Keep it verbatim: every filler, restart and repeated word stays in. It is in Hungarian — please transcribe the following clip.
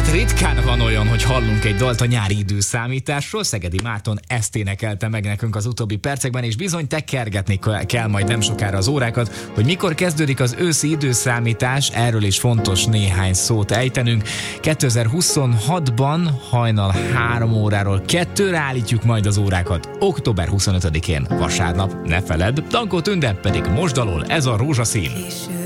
Hát ritkán van olyan, hogy hallunk egy dalt a nyári időszámításról. Szegedi Márton ezt énekelte meg nekünk az utóbbi percekben, és bizony tekergetni kell majd nem sokára az órákat, hogy mikor kezdődik az őszi időszámítás, erről is fontos néhány szót ejtenünk. kétezer-huszonhatban hajnal három óráról kettőre állítjuk majd az órákat, október huszonötödikén vasárnap, ne feledd, Dankó Tünde pedig most dalol, ez a rózsaszín.